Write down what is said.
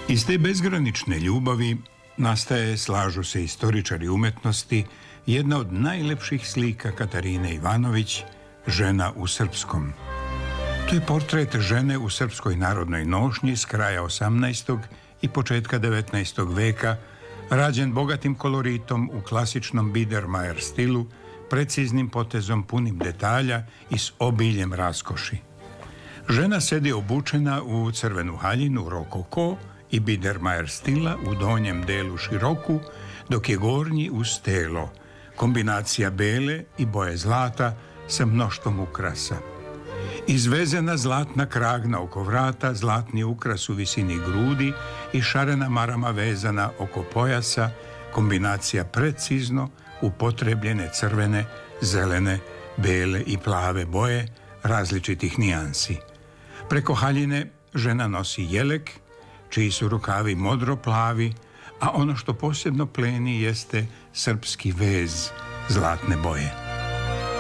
Iz te bezgranične ljubavi nastaje, slažu se istoričari umetnosti, jedna od najlepših slika Katarine Ivanović, Žena u srpskom. To je portret žene u srpskoj narodnoj nošnji s kraja 18. i početka 19. veka, rađen bogatim koloritom u klasičnom Biedermeier stilu, preciznim potezom punim detalja i s obiljem raskoši. Žena sedi obučena u crvenu haljinu rokoko i Biedermeier stila u donjem delu široku, dok je gornji uz telo, kombinacija bele i boje zlata sa mnoštvom ukrasa. Izvezena zlatna kragna oko vrata, zlatni ukras u visini grudi i šarena marama vezana oko pojasa, kombinacija precizno upotrebljene crvene, zelene, bele i plave boje različitih nijansi. Preko haljine žena nosi jelek, čiji su rukavi modro plavi, a ono što posebno pleni jeste srpski vez zlatne boje.